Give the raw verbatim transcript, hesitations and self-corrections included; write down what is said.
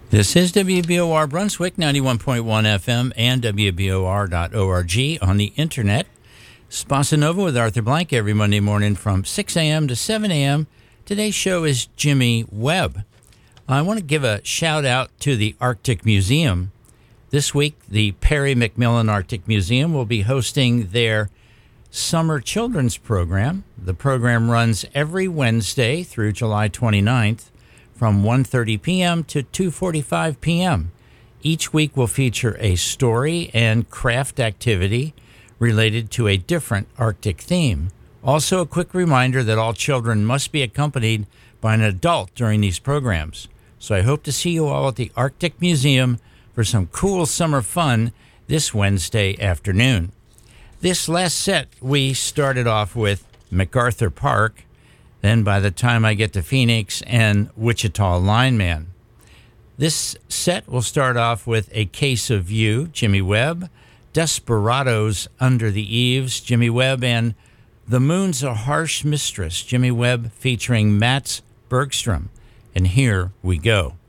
This is W B O R Brunswick, ninety-one point one F M and W B O R dot org on the internet. Bossa Nova with Arthur Blank every Monday morning from six a.m. to seven a.m. Today's show is Jimmy Webb. I want to give a shout out to the Arctic Museum. This week, the Perry McMillan Arctic Museum will be hosting their Summer Children's Program. The program runs every Wednesday through July twenty-ninth. From one thirty p.m. to two forty-five p.m. Each week will feature a story and craft activity related to a different Arctic theme. Also, a quick reminder that all children must be accompanied by an adult during these programs. So I hope to see you all at the Arctic Museum for some cool summer fun this Wednesday afternoon. This last set, we started off with MacArthur Park. Then by the time I get to Phoenix and Wichita Lineman. This set will start off with A Case of You, Jimmy Webb, Desperados Under the Eaves, Jimmy Webb, and The Moon's a Harsh Mistress, Jimmy Webb featuring Mats Bergstrom. And here we go.